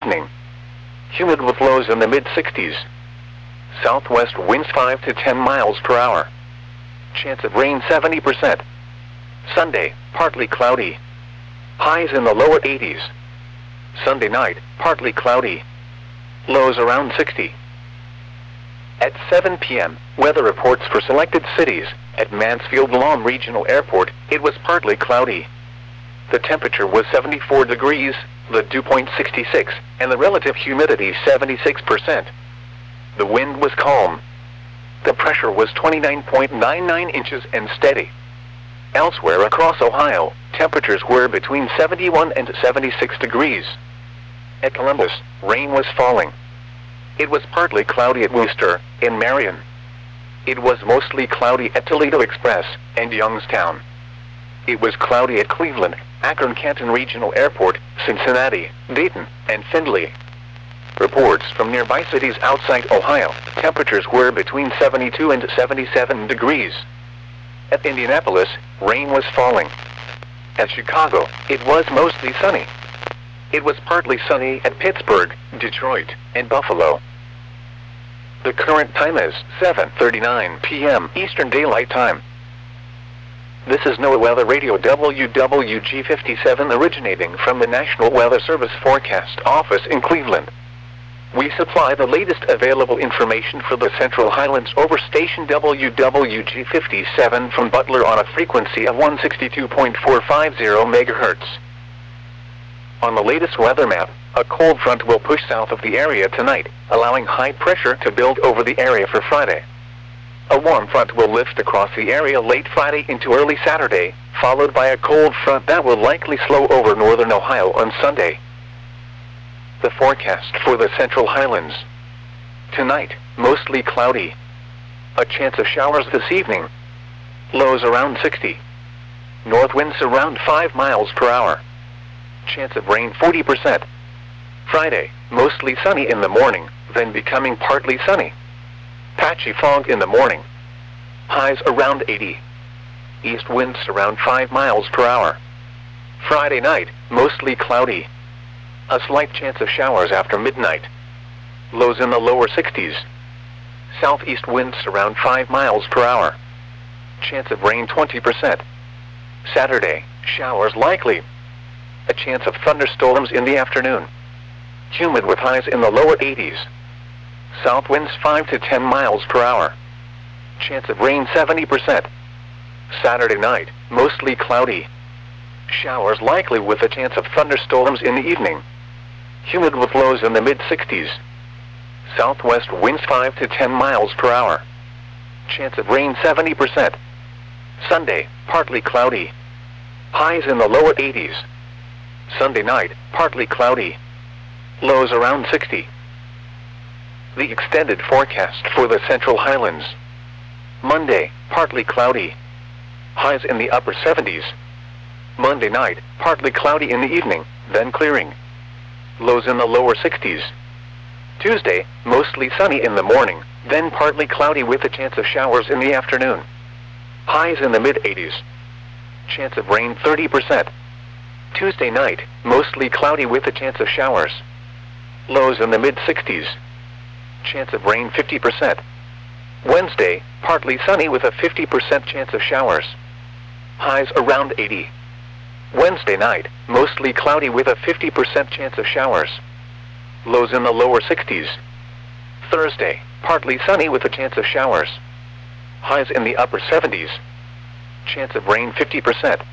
evening. Humid with lows in the mid-60s. Southwest winds 5 to 10 miles per hour. Chance of rain 70%. Sunday, partly cloudy. Highs in the lower 80s. Sunday night, partly cloudy. Lows around 60. At 7 p.m., weather reports for selected cities. At Mansfield Lawn Regional Airport, it was partly cloudy. The temperature was 74 degrees, the dew point 66, and the relative humidity 76%. The wind was calm. The pressure was 29.99 inches and steady. Elsewhere across Ohio, temperatures were between 71 and 76 degrees. At Columbus, rain was falling. It was partly cloudy at Wooster, in Marion. It was mostly cloudy at Toledo Express and Youngstown. It was cloudy at Cleveland, Akron-Canton Regional Airport, Cincinnati, Dayton, and Findlay. Reports from nearby cities outside Ohio, temperatures were between 72 and 77 degrees. At Indianapolis, rain was falling. At Chicago, it was mostly sunny. It was partly sunny at Pittsburgh, Detroit, and Buffalo. The current time is 7:39 p.m. Eastern Daylight Time. This is NOAA Weather Radio WWG57 originating from the National Weather Service Forecast Office in Cleveland. We supply the latest available information for the Central Highlands over station WWG57 from Butler on a frequency of 162.450 MHz. On the latest weather map, a cold front will push south of the area tonight, allowing high pressure to build over the area for Friday. A warm front will lift across the area late Friday into early Saturday, followed by a cold front that will likely slow over northern Ohio on Sunday. The forecast for the Central Highlands. Tonight, mostly cloudy. A chance of showers this evening. Lows around 60. North winds around 5 miles per hour. Chance of rain 40%. Friday, mostly sunny in the morning, then becoming partly sunny. Patchy fog in the morning. Highs around 80. East winds around 5 miles per hour. Friday night, mostly cloudy. A slight chance of showers after midnight. Lows in the lower 60s. Southeast winds around 5 miles per hour. Chance of rain 20%. Saturday, showers likely. A chance of thunderstorms in the afternoon. Humid with highs in the lower 80s. South winds 5 to 10 miles per hour. Chance of rain 70%. Saturday night, mostly cloudy. Showers likely with a chance of thunderstorms in the evening. Humid with lows in the mid-60s. Southwest winds 5 to 10 miles per hour. Chance of rain 70%. Sunday, partly cloudy. Highs in the lower 80s. Sunday night, partly cloudy. Lows around 60. The extended forecast for the Central Highlands. Monday, partly cloudy. Highs in the upper 70s. Monday night, partly cloudy in the evening, then clearing. Lows in the lower 60s. Tuesday, mostly sunny in the morning, then partly cloudy with a chance of showers in the afternoon. Highs in the mid-80s. Chance of rain 30%. Tuesday night, mostly cloudy with a chance of showers. Lows in the mid-60s. Chance of rain 50%. Wednesday, partly sunny with a 50% chance of showers. Highs around 80. Wednesday night, mostly cloudy with a 50% chance of showers. Lows in the lower 60s. Thursday, partly sunny with a chance of showers. Highs in the upper 70s. Chance of rain 50%.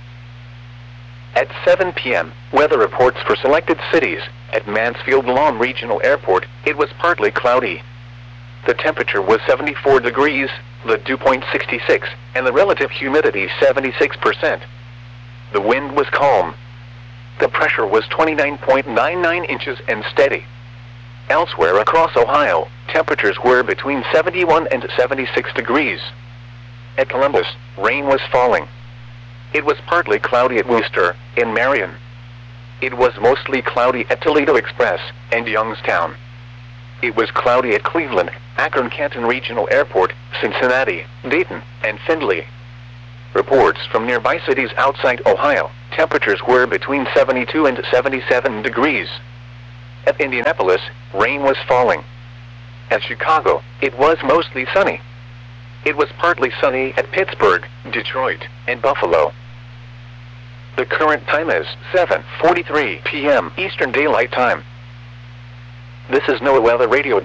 At 7 p.m., weather reports for selected cities. At Mansfield Lawn Regional Airport, it was partly cloudy. The temperature was 74 degrees, the dew point 66, and the relative humidity 76%. The wind was calm. The pressure was 29.99 inches and steady. Elsewhere across Ohio, temperatures were between 71 and 76 degrees. At Columbus, rain was falling. It was partly cloudy at Wooster, in Marion. It was mostly cloudy at Toledo Express and Youngstown. It was cloudy at Cleveland, Akron-Canton Regional Airport, Cincinnati, Dayton, and Findlay. Reports from nearby cities outside Ohio, temperatures were between 72 and 77 degrees. At Indianapolis, rain was falling. At Chicago, it was mostly sunny. It was partly sunny at Pittsburgh, Detroit, and Buffalo. The current time is 7:43 p.m. Eastern Daylight Time. This is NOAA Weather Radio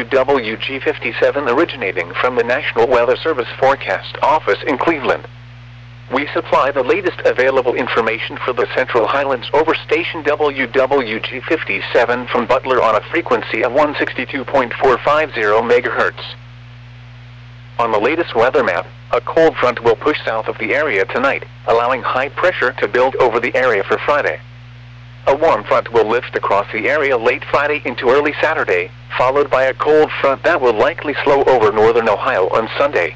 WWG57 originating from the National Weather Service Forecast Office in Cleveland. We supply the latest available information for the Central Highlands over station WWG57 from Butler on a frequency of 162.450 MHz. On the latest weather map, a cold front will push south of the area tonight, allowing high pressure to build over the area for Friday. A warm front will lift across the area late Friday into early Saturday, followed by a cold front that will likely slow over northern Ohio on Sunday.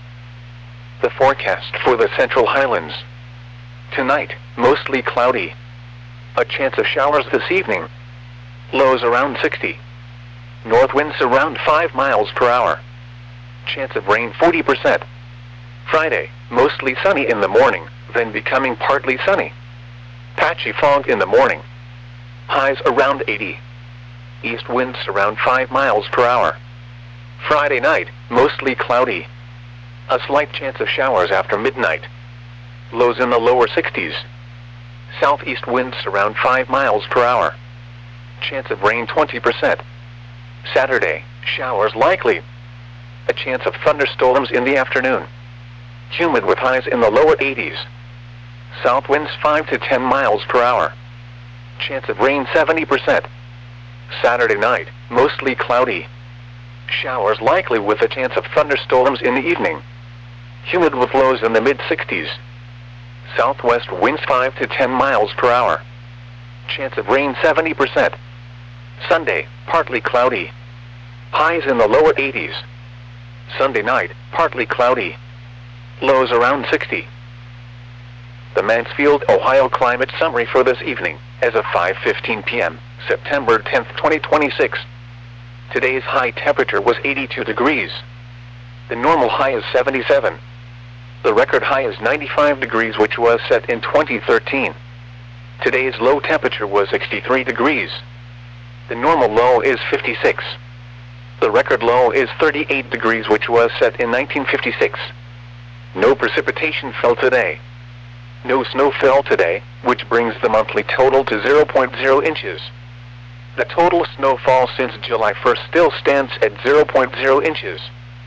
The forecast for the Central Highlands. Tonight, mostly cloudy. A chance of showers this evening. Lows around 60. North winds around 5 miles per hour. Chance of rain 40%. Friday, mostly sunny in the morning, then becoming partly sunny. Patchy fog in the morning. Highs around 80. East winds around 5 miles per hour. Friday night, mostly cloudy. A slight chance of showers after midnight. Lows in the lower 60s. Southeast winds around 5 miles per hour. Chance of rain 20%. Saturday, showers likely. A chance of thunderstorms in the afternoon. Humid with highs in the lower 80s. South winds 5 to 10 miles per hour. Chance of rain 70%. Saturday night, mostly cloudy. Showers likely with a chance of thunderstorms in the evening. Humid with lows in the mid-60s. Southwest winds 5 to 10 miles per hour. Chance of rain 70%. Sunday, partly cloudy. Highs in the lower 80s. Sunday night, partly cloudy. Lows around 60. The Mansfield, Ohio climate summary for this evening, as of 5:15 p.m., September 10, 2026. Today's high temperature was 82 degrees. The normal high is 77. The record high is 95 degrees, which was set in 2013. Today's low temperature was 63 degrees. The normal low is 56. The record low is 38 degrees, which was set in 1956. No precipitation fell today. No snow fell today, which brings the monthly total to 0.0 inches. The total snowfall since July 1st still stands at 0.0 inches.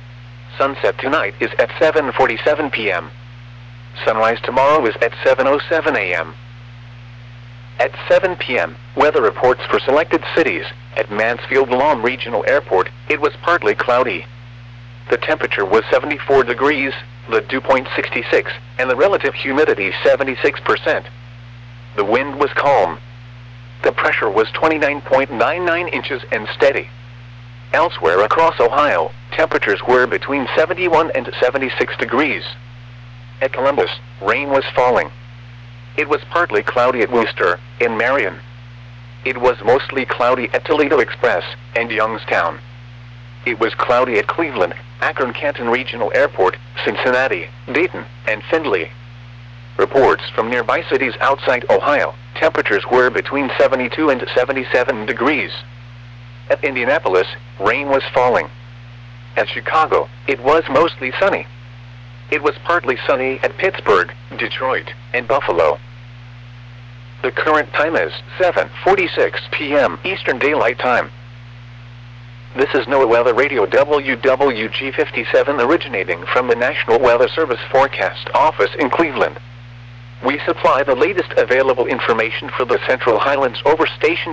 Sunset tonight is at 7:47 p.m. Sunrise tomorrow is at 7:07 a.m. At 7 p.m., weather reports for selected cities. At Mansfield-Lom Regional Airport, it was partly cloudy. The temperature was 74 degrees, the dew point 66, and the relative humidity 76%. The wind was calm. The pressure was 29.99 inches and steady. Elsewhere across Ohio, temperatures were between 71 and 76 degrees. At Columbus, rain was falling. It was partly cloudy at Worcester, in Marion. It was mostly cloudy at Toledo Express and Youngstown. It was cloudy at Cleveland, Akron-Canton Regional Airport, Cincinnati, Dayton, and Findlay. Reports from nearby cities outside Ohio, temperatures were between 72 and 77 degrees. At Indianapolis, rain was falling. At Chicago, it was mostly sunny. It was partly sunny at Pittsburgh, Detroit, and Buffalo. The current time is 7:46 p.m. Eastern Daylight Time. This is NOAA Weather Radio WWG57 originating from the National Weather Service Forecast Office in Cleveland. We supply the latest available information for the Central Highlands over station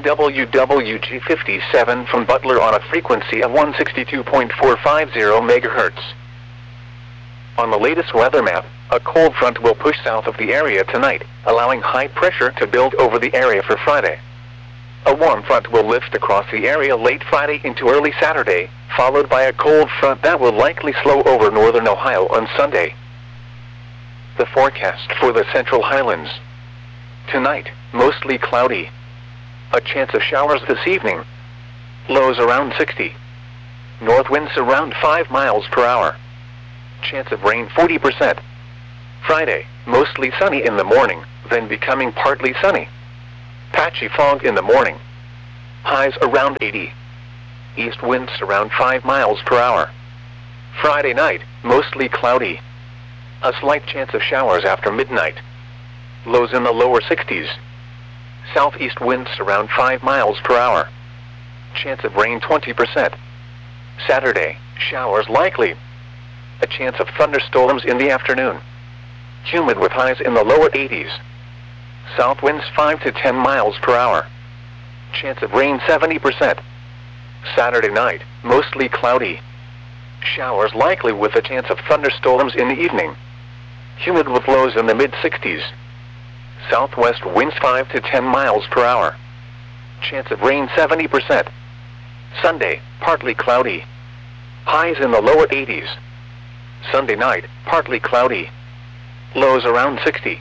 WWG57 from Butler on a frequency of 162.450 MHz. On the latest weather map, a cold front will push south of the area tonight, allowing high pressure to build over the area for Friday. A warm front will lift across the area late Friday into early Saturday, followed by a cold front that will likely slow over northern Ohio on Sunday. The forecast for the Central Highlands. Tonight, mostly cloudy. A chance of showers this evening. Lows around 60. North winds around 5 miles per hour. Chance of rain 40%. Friday, mostly sunny in the morning, then becoming partly sunny. Patchy fog in the morning. Highs around 80. East winds around 5 miles per hour. Friday night, mostly cloudy. A slight chance of showers after midnight. Lows in the lower 60s. Southeast winds around 5 miles per hour. Chance of rain 20%. Saturday, showers likely. A chance of thunderstorms in the afternoon. Humid with highs in the lower 80s. South winds 5 to 10 miles per hour. Chance of rain 70%. Saturday night, mostly cloudy. Showers likely with a chance of thunderstorms in the evening. Humid with lows in the mid-60s. Southwest winds 5 to 10 miles per hour. Chance of rain 70%. Sunday, partly cloudy. Highs in the lower 80s. Sunday night, partly cloudy. Lows around 60.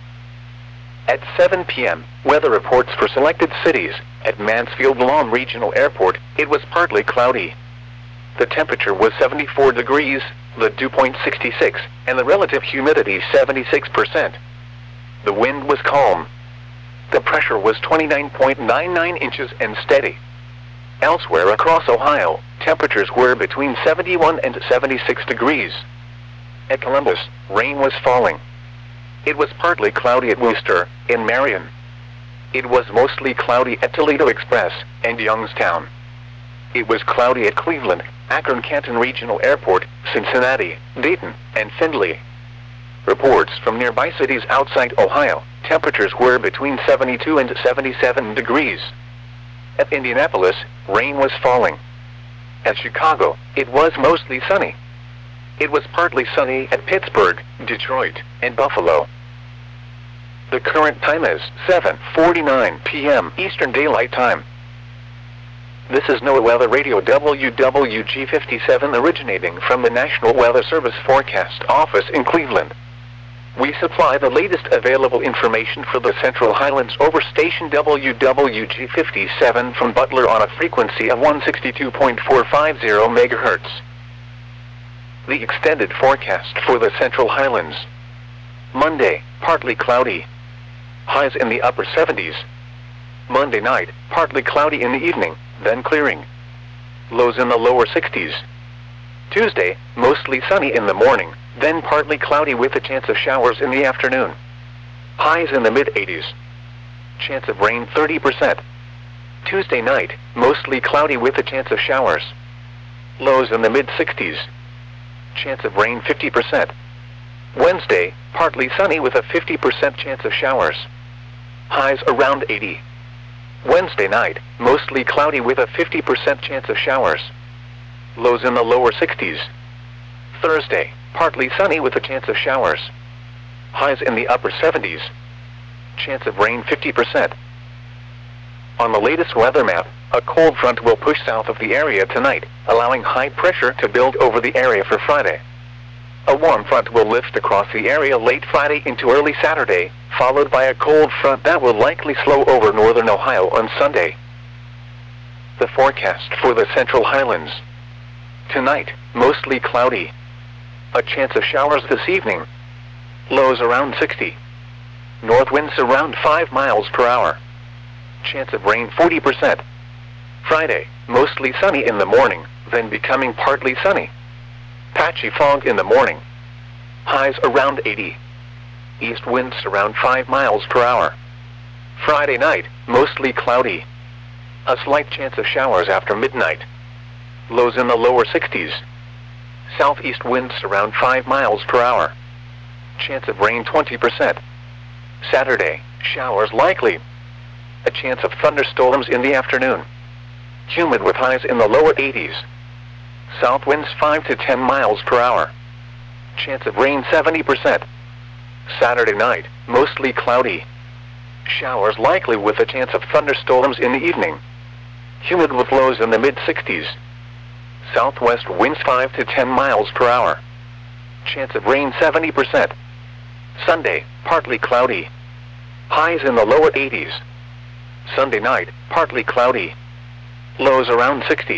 At 7 p.m., weather reports for selected cities. At Mansfield Lawn Regional Airport, it was partly cloudy. The temperature was 74 degrees, the dew point 66, and the relative humidity 76%. The wind was calm. The pressure was 29.99 inches and steady. Elsewhere across Ohio, temperatures were between 71 and 76 degrees. At Columbus, rain was falling. It was partly cloudy at Wooster, in Marion. It was mostly cloudy at Toledo Express and Youngstown. It was cloudy at Cleveland, Akron-Canton Regional Airport, Cincinnati, Dayton, and Findlay. Reports from nearby cities outside Ohio, temperatures were between 72 and 77 degrees. At Indianapolis, rain was falling. At Chicago, it was mostly sunny. It was partly sunny at Pittsburgh, Detroit, and Buffalo. The current time is 7:49 p.m. Eastern Daylight Time. This is NOAA Weather Radio WWG57 originating from the National Weather Service Forecast Office in Cleveland. We supply the latest available information for the Central Highlands over station WWG57 from Butler on a frequency of 162.450 MHz. The extended forecast for the Central Highlands. Monday, partly cloudy. Highs in the upper 70s. Monday night, partly cloudy in the evening, then clearing. Lows in the lower 60s. Tuesday, mostly sunny in the morning, then partly cloudy with a chance of showers in the afternoon. Highs in the mid-80s. Chance of rain 30%. Tuesday night, mostly cloudy with a chance of showers. Lows in the mid-60s. Chance of rain 50%. Wednesday, partly sunny with a 50% chance of showers. Highs around 80. Wednesday night, mostly cloudy with a 50% chance of showers. Lows in the lower 60s. Thursday, partly sunny with a chance of showers. Highs in the upper 70s. Chance of rain 50%. On the latest weather map, a cold front will push south of the area tonight, allowing high pressure to build over the area for Friday. A warm front will lift across the area late Friday into early Saturday, followed by a cold front that will likely slow over northern Ohio on Sunday. The forecast for the Central Highlands. Tonight, mostly cloudy. A chance of showers this evening. Lows around 60. North winds around 5 miles per hour. Chance of rain 40%. Friday, mostly sunny in the morning, then becoming partly sunny. Patchy fog in the morning. Highs around 80. East winds around 5 miles per hour. Friday night, mostly cloudy. A slight chance of showers after midnight. Lows in the lower 60s. Southeast winds around 5 miles per hour. Chance of rain 20%. Saturday, showers likely. A chance of thunderstorms in the afternoon. Humid with highs in the lower 80s. South winds 5 to 10 miles per hour. Chance of rain 70%. Saturday night, mostly cloudy. Showers likely with a chance of thunderstorms in the evening. Humid with lows in the mid-60s. Southwest winds 5 to 10 miles per hour. Chance of rain 70%. Sunday, partly cloudy. Highs in the lower 80s. Sunday night, partly cloudy. Lows around 60.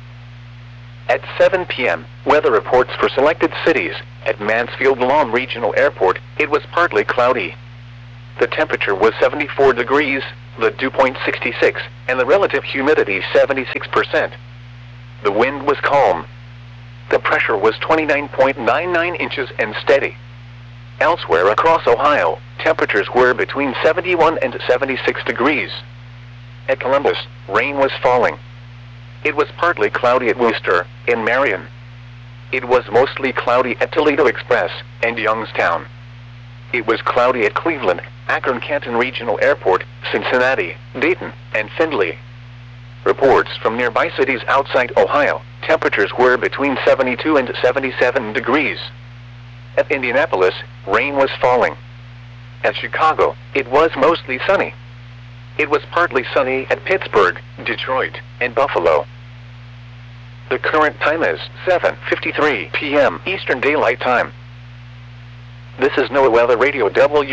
At 7 p.m., weather reports for selected cities. At Mansfield Lawn Regional Airport, it was partly cloudy. The temperature was 74 degrees, the dew point 66, and the relative humidity 76%. The wind was calm. The pressure was 29.99 inches and steady. Elsewhere across Ohio, temperatures were between 71 and 76 degrees. At Columbus, rain was falling. It was partly cloudy at Wooster, in Marion. It was mostly cloudy at Toledo Express and Youngstown. It was cloudy at Cleveland, Akron-Canton Regional Airport, Cincinnati, Dayton, and Findlay. Reports from nearby cities outside Ohio, temperatures were between 72 and 77 degrees. At Indianapolis, rain was falling. At Chicago, it was mostly sunny. It was partly sunny at Pittsburgh, Detroit, and Buffalo. The current time is 7:53 p.m. Eastern Daylight Time. This is NOAA Weather Radio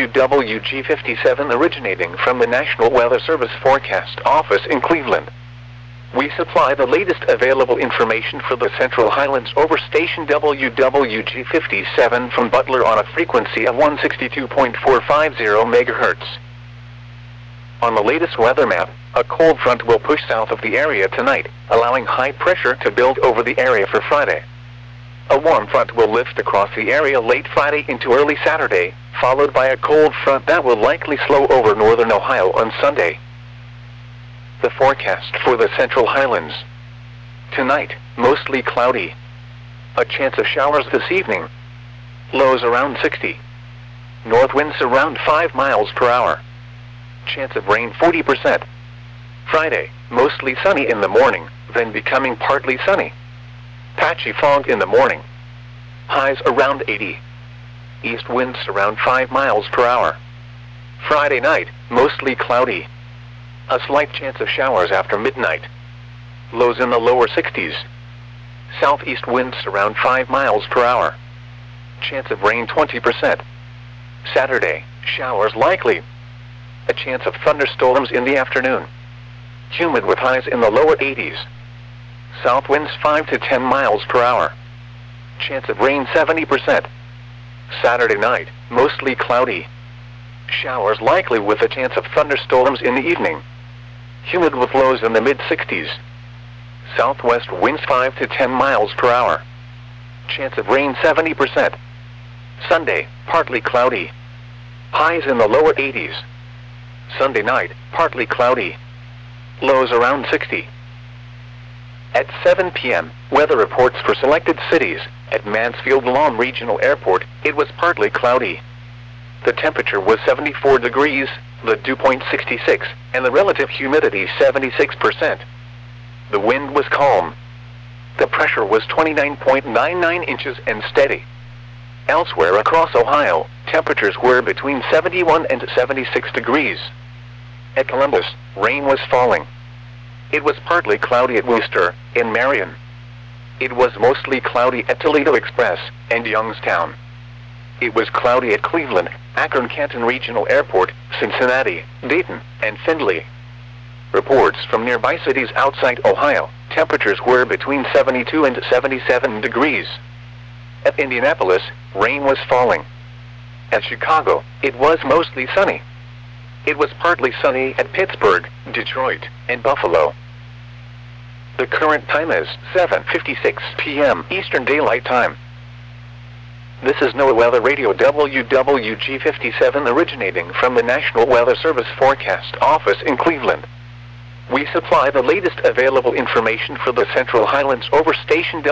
WWG57 originating from the National Weather Service Forecast Office in Cleveland. We supply the latest available information for the Central Highlands over station WWG57 from Butler on a frequency of 162.450 MHz. On the latest weather map, a cold front will push south of the area tonight, allowing high pressure to build over the area for Friday. A warm front will lift across the area late Friday into early Saturday, followed by a cold front that will likely slow over northern Ohio on Sunday. The forecast for the Central Highlands. Tonight, mostly cloudy. A chance of showers this evening. Lows around 60. North winds around 5 miles per hour. Chance of rain 40%. Friday, mostly sunny in the morning, then becoming partly sunny. Patchy fog in the morning. Highs around 80. East winds around 5 miles per hour. Friday night, mostly cloudy. A slight chance of showers after midnight. Lows in the lower 60s. Southeast winds around 5 miles per hour. Chance of rain 20%. Saturday, showers likely. A chance of thunderstorms in the afternoon. Humid with highs in the lower 80s. South winds 5 to 10 miles per hour. Chance of rain 70%. Saturday night, mostly cloudy. Showers likely with a chance of thunderstorms in the evening. Humid with lows in the mid-60s. Southwest winds 5 to 10 miles per hour. Chance of rain 70%. Sunday, partly cloudy. Highs in the lower 80s. Sunday night, partly cloudy. Lows around 60. At 7 p.m., weather reports for selected cities. At Mansfield Lawn Regional Airport, it was partly cloudy. The temperature was 74 degrees, the dew point 66, and the relative humidity 76%. The wind was calm. The pressure was 29.99 inches and steady. Elsewhere across Ohio, temperatures were between 71 and 76 degrees. At Columbus, rain was falling. It was partly cloudy at Wooster, in Marion. It was mostly cloudy at Toledo Express and Youngstown. It was cloudy at Cleveland, Akron-Canton Regional Airport, Cincinnati, Dayton, and Findlay. Reports from nearby cities outside Ohio, temperatures were between 72 and 77 degrees. At Indianapolis, rain was falling. At Chicago, it was mostly sunny. It was partly sunny at Pittsburgh, Detroit, and Buffalo. The current time is 7:56 p.m. Eastern Daylight Time. This is NOAA Weather Radio WWG57 originating from the National Weather Service Forecast Office in Cleveland. We supply the latest available information for the Central Highlands over station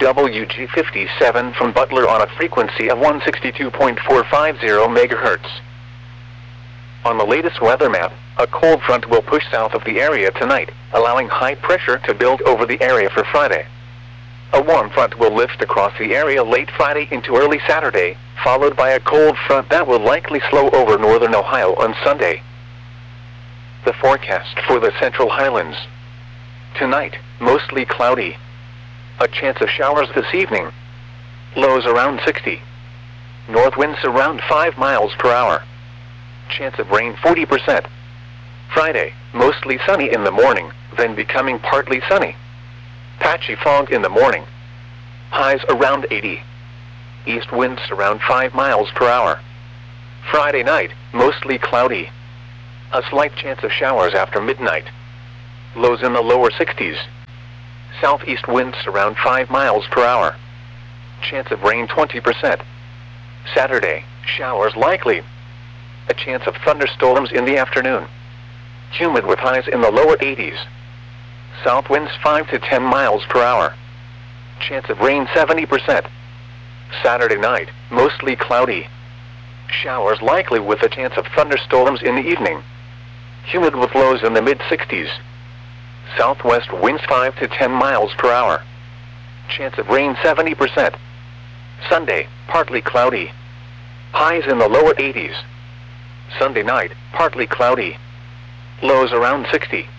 WWG57 from Butler on a frequency of 162.450 MHz. On the latest weather map, a cold front will push south of the area tonight, allowing high pressure to build over the area for Friday. A warm front will lift across the area late Friday into early Saturday, followed by a cold front that will likely slow over northern Ohio on Sunday. The forecast for the Central Highlands. Tonight, mostly cloudy. A chance of showers this evening. Lows around 60. North winds around 5 miles per hour. Chance of rain 40%. Friday, mostly sunny in the morning, then becoming partly sunny. Patchy fog in the morning. Highs around 80. East winds around 5 miles per hour. Friday night, mostly cloudy. A slight chance of showers after midnight. Lows in the lower 60s. Southeast winds around 5 miles per hour. Chance of rain 20%. Saturday, showers likely. A chance of thunderstorms in the afternoon. Humid with highs in the lower 80s. South winds 5 to 10 miles per hour. Chance of rain 70%. Saturday night, mostly cloudy. Showers likely with a chance of thunderstorms in the evening. Humid with lows in the mid-60s. Southwest winds 5 to 10 miles per hour. Chance of rain 70%. Sunday, partly cloudy. Highs in the lower 80s. Sunday night, partly cloudy. Lows around 60.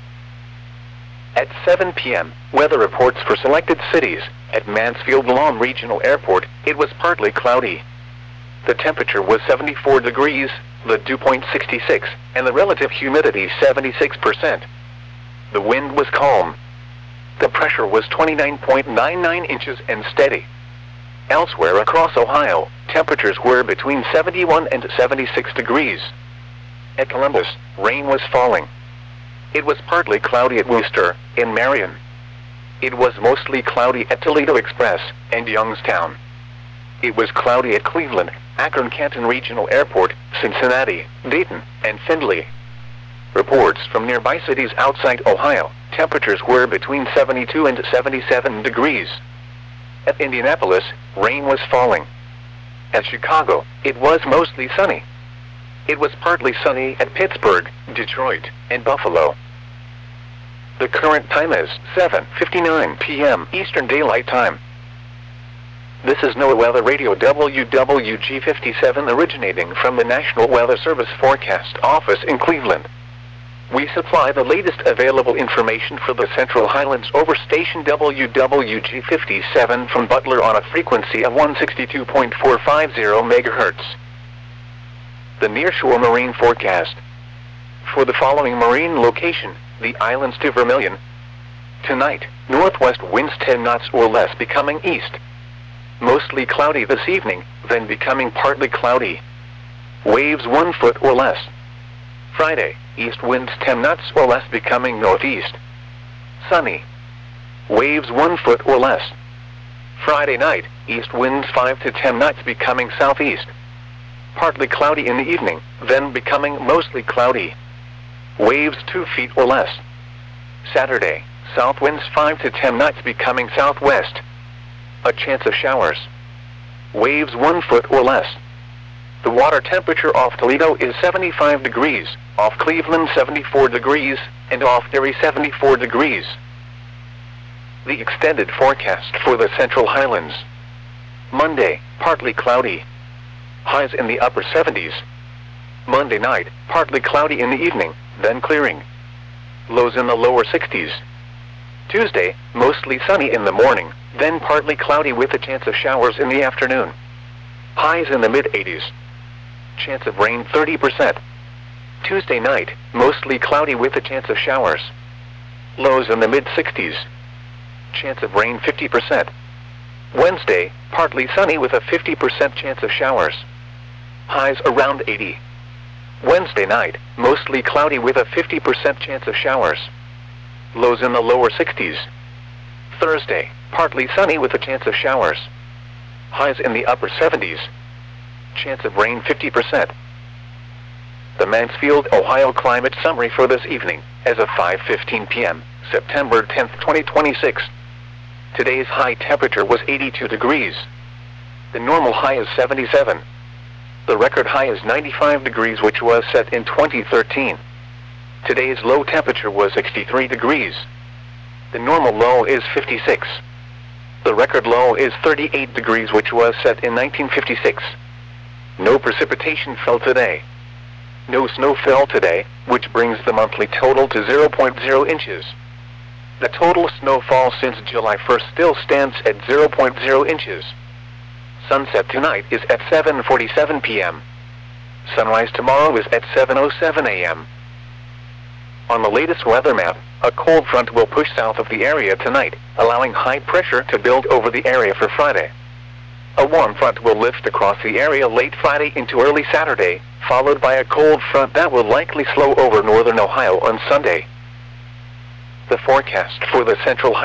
At 7 p.m., weather reports for selected cities. At Mansfield Lawn Regional Airport, it was partly cloudy. The temperature was 74 degrees, the dew point 66, and the relative humidity 76%. The wind was calm. The pressure was 29.99 inches and steady. Elsewhere across Ohio, temperatures were between 71 and 76 degrees. At Columbus, rain was falling. It was partly cloudy at Worcester, in Marion. It was mostly cloudy at Toledo Express and Youngstown. It was cloudy at Cleveland, Akron-Canton Regional Airport, Cincinnati, Dayton, and Findlay. Reports from nearby cities outside Ohio, temperatures were between 72 and 77 degrees. At Indianapolis, rain was falling. At Chicago, it was mostly sunny. It was partly sunny at Pittsburgh, Detroit, and Buffalo. The current time is 7:59 p.m. Eastern Daylight Time. This is NOAA Weather Radio WWG57 originating from the National Weather Service Forecast Office in Cleveland. We supply the latest available information for the Central Highlands over station WWG57 from Butler on a frequency of 162.450 MHz. The Nearshore Marine Forecast. For the following marine location, the islands to Vermilion. Tonight, northwest winds 10 knots or less becoming east. Mostly cloudy this evening, then becoming partly cloudy. Waves 1 foot or less. Friday, east winds 10 knots or less becoming northeast. Sunny. Waves 1 foot or less. Friday night, east winds 5 to 10 knots becoming southeast. Partly cloudy in the evening, then becoming mostly cloudy. Waves 2 feet or less. Saturday, south winds 5 to 10 knots becoming southwest. A chance of showers. Waves 1 foot or less. The water temperature off Toledo is 75 degrees, off Cleveland 74 degrees, and off Erie 74 degrees. The extended forecast for the Central Highlands. Monday, partly cloudy. Highs in the upper 70s. Monday night, partly cloudy in the evening, then clearing. Lows in the lower 60s. Tuesday, mostly sunny in the morning, then partly cloudy with a chance of showers in the afternoon. Highs in the mid-80s. Chance of rain 30%. Tuesday night, mostly cloudy with a chance of showers. Lows in the mid-60s. Chance of rain 50%. Wednesday, partly sunny with a 50% chance of showers. Highs around 80. Wednesday night, mostly cloudy with a 50% chance of showers. Lows in the lower 60s. Thursday, partly sunny with a chance of showers. Highs in the upper 70s. Chance of rain 50%. The Mansfield, Ohio climate summary for this evening, as of 5:15 p.m., September 10, 2026. Today's high temperature was 82 degrees. The normal high is 77. The record high is 95 degrees, which was set in 2013. Today's low temperature was 63 degrees. The normal low is 56. The record low is 38 degrees, which was set in 1956. No precipitation fell today. No snow fell today, which brings the monthly total to 0.0 inches. The total snowfall since July 1st still stands at 0.0 inches. Sunset tonight is at 7:47 p.m. Sunrise tomorrow is at 7:07 a.m. On the latest weather map, a cold front will push south of the area tonight, allowing high pressure to build over the area for Friday. A warm front will lift across the area late Friday into early Saturday, followed by a cold front that will likely slow over northern Ohio on Sunday. The forecast for the central